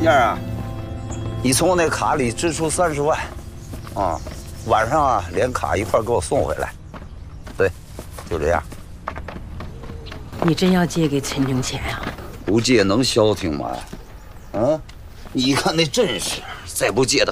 件啊，你从我那卡里支出30万，啊，晚上啊连卡一块给我送回来。对，就这样。 你真要借给陈婷钱呀？ 不借能消停吗？嗯，你看那阵势，再不借的